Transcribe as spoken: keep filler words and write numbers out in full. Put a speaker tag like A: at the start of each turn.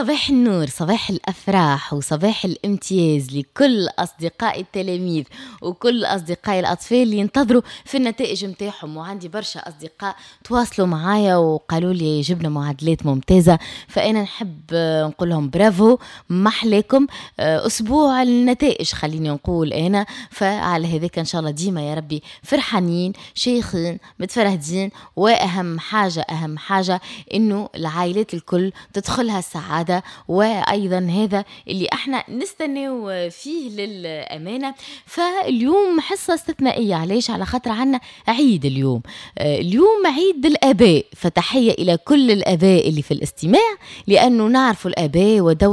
A: صباح النور، صباح الأفراح وصباح الامتياز لكل أصدقائي التلاميذ وكل أصدقائي الأطفال اللي ينتظروا في النتائج متاعهم. وعندي برشا أصدقاء تواصلوا معايا وقالوا لي جبنا معادلات ممتازة، فأنا نحب نقول لهم برافو، محليكم أسبوع النتائج خليني نقول أنا. فعلى هذاك إن شاء الله ديما يا ربي فرحانين شيخين متفرهدين، وأهم حاجة أهم حاجة إنه العائلات الكل تدخلها السعادة. وأيضا هذا اللي احنا نستناو فيه للأمانة. فاليوم حصة استثنائية، علاش؟ على خاطر عنا عيد اليوم. اليوم عيد الآباء، فتحية إلى كل الآباء اللي في الاستماع، لأنه نعرف الآباء ودور